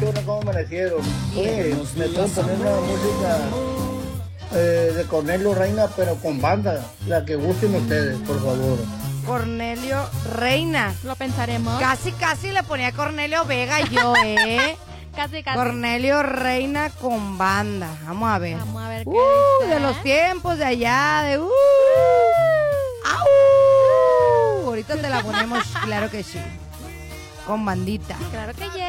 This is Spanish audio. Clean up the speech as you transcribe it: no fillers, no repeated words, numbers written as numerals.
buenas, ¿cómo amanecieron? Oye, me pueden poner una música de Cornelio Reina, pero con banda, la que gusten ustedes, por favor. Cornelio Reina. Lo pensaremos. Casi le ponía Cornelio Vega yo, Casi. Cornelio Reina con banda. Vamos a ver. Vamos a ver qué dice. De los tiempos de allá, de ¡au! Ahorita te la ponemos, claro que sí. Con bandita. Claro que